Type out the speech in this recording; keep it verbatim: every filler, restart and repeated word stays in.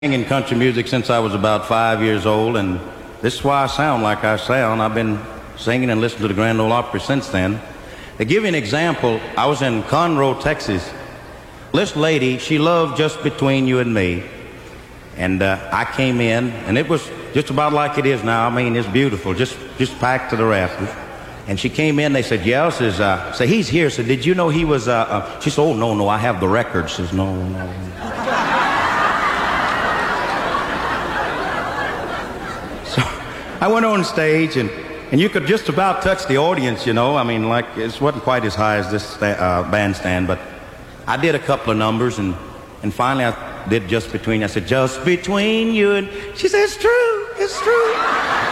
In country music since I was about five years old, and this is why I sound like I sound. I've been singing and listening to the Grand Ole Opry since then. To give you an example, I was in Conroe, Texas. This lady, she loved Just Between You and Me. And uh, I came in, and it was just about like it is now. I mean, it's beautiful, just just packed to the rafters. And she came in, they said, yeah, says, uh, say, he's here. Said, did you know he was, uh, uh, she said, oh, no, no, I have the record. Says, no, no. I went on stage, and, and you could just about touch the audience, you know. I mean, like, it wasn't quite as high as this uh, bandstand, but I did a couple of numbers, and, and finally I did Just Between You. I said, just between you, and she said, it's true, it's true.